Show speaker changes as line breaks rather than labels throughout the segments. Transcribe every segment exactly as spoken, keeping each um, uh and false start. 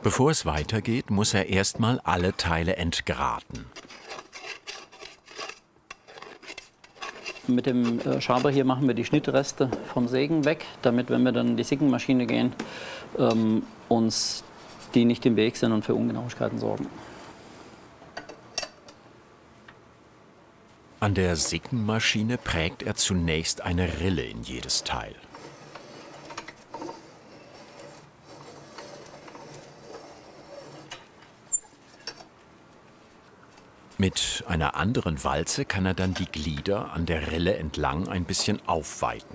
Bevor es weitergeht, muss er erstmal alle Teile entgraten.
Mit dem Schaber hier machen wir die Schnittreste vom Sägen weg, damit, wenn wir dann in die Sickenmaschine gehen, ähm, uns die nicht im Weg sind und für Ungenauigkeiten sorgen.
An der Sickenmaschine prägt er zunächst eine Rille in jedes Teil. Mit einer anderen Walze kann er dann die Glieder an der Rille entlang ein bisschen aufweiten.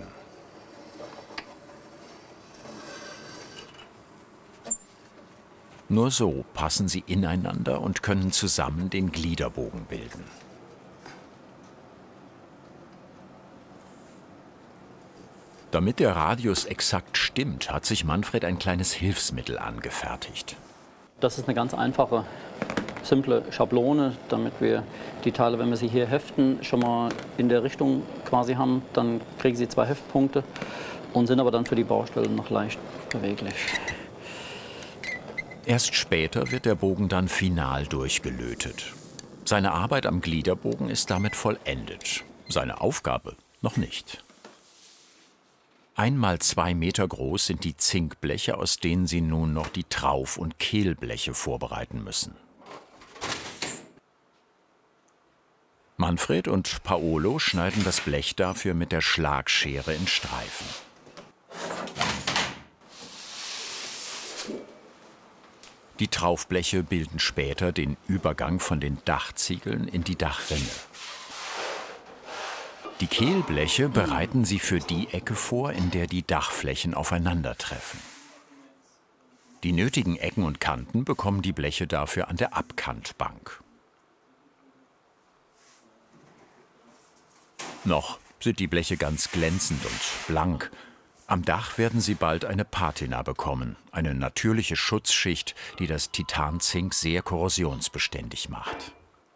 Nur so passen sie ineinander und können zusammen den Gliederbogen bilden. Damit der Radius exakt stimmt, hat sich Manfred ein kleines Hilfsmittel angefertigt.
Das ist eine ganz einfache, simple Schablone, damit wir die Teile, wenn wir sie hier heften, schon mal in der Richtung quasi haben. Dann kriegen sie zwei Heftpunkte und sind aber dann für die Baustellen noch leicht beweglich.
Erst später wird der Bogen dann final durchgelötet. Seine Arbeit am Gliederbogen ist damit vollendet. Seine Aufgabe noch nicht. Einmal zwei Meter groß sind die Zinkbleche, aus denen sie nun noch die Trauf- und Kehlbleche vorbereiten müssen. Manfred und Paolo schneiden das Blech dafür mit der Schlagschere in Streifen. Die Traufbleche bilden später den Übergang von den Dachziegeln in die Dachrinne. Die Kehlbleche bereiten sie für die Ecke vor, in der die Dachflächen aufeinandertreffen. Die nötigen Ecken und Kanten bekommen die Bleche dafür an der Abkantbank. Noch sind die Bleche ganz glänzend und blank. Am Dach werden sie bald eine Patina bekommen, eine natürliche Schutzschicht, die das Titanzink sehr korrosionsbeständig macht.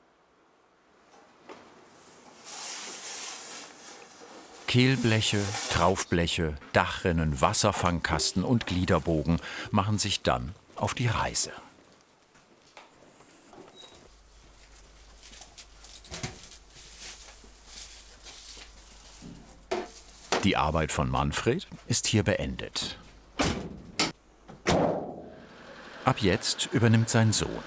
Kehlbleche, Traufbleche, Dachrinnen, Wasserfangkasten und Gliederbogen machen sich dann auf die Reise. Die Arbeit von Manfred ist hier beendet. Ab jetzt übernimmt sein Sohn.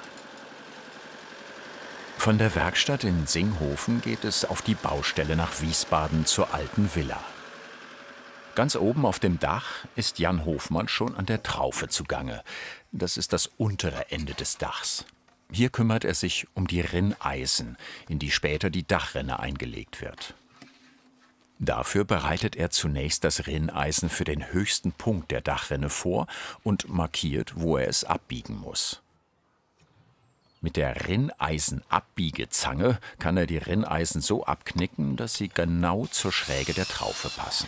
Von der Werkstatt in Singhofen geht es auf die Baustelle nach Wiesbaden zur alten Villa. Ganz oben auf dem Dach ist Jan Hofmann schon an der Traufe zugange. Das ist das untere Ende des Dachs. Hier kümmert er sich um die Rinneisen, in die später die Dachrinne eingelegt wird. Dafür bereitet er zunächst das Rinneisen für den höchsten Punkt der Dachrinne vor und markiert, wo er es abbiegen muss. Mit der Rinneisenabbiegezange kann er die Rinneisen so abknicken, dass sie genau zur Schräge der Traufe passen.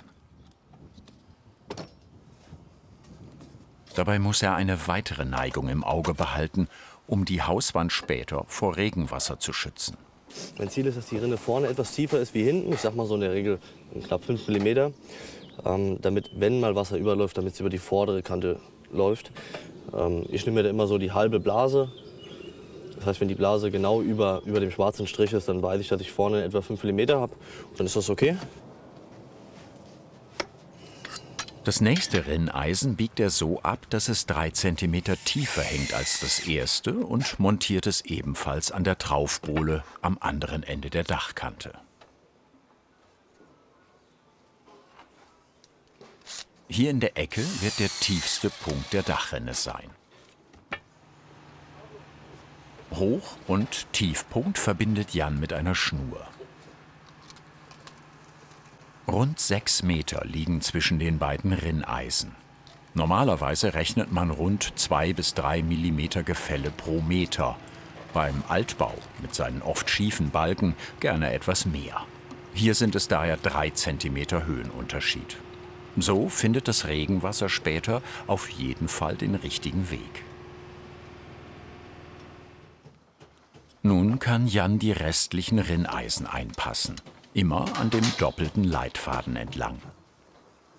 Dabei muss er eine weitere Neigung im Auge behalten, um die Hauswand später vor Regenwasser zu schützen.
Mein Ziel ist, dass die Rinne vorne etwas tiefer ist wie hinten. Ich sag mal so in der Regel knapp fünf Millimeter. Ähm, damit, wenn mal Wasser überläuft, damit es über die vordere Kante läuft. Ähm, ich nehme mir da immer so die halbe Blase. Das heißt, wenn die Blase genau über, über dem schwarzen Strich ist, dann weiß ich, dass ich vorne etwa fünf Millimeter habe. Dann ist das okay.
Das nächste Rinneisen biegt er so ab, dass es drei Zentimeter tiefer hängt als das erste und montiert es ebenfalls an der Traufbohle am anderen Ende der Dachkante. Hier in der Ecke wird der tiefste Punkt der Dachrinne sein. Hoch- und Tiefpunkt verbindet Jan mit einer Schnur. Rund sechs Meter liegen zwischen den beiden Rinneisen. Normalerweise rechnet man rund zwei bis drei Millimeter Gefälle pro Meter. Beim Altbau mit seinen oft schiefen Balken gerne etwas mehr. Hier sind es daher drei Zentimeter Höhenunterschied. So findet das Regenwasser später auf jeden Fall den richtigen Weg. Nun kann Jan die restlichen Rinneisen einpassen. Immer an dem doppelten Leitfaden entlang.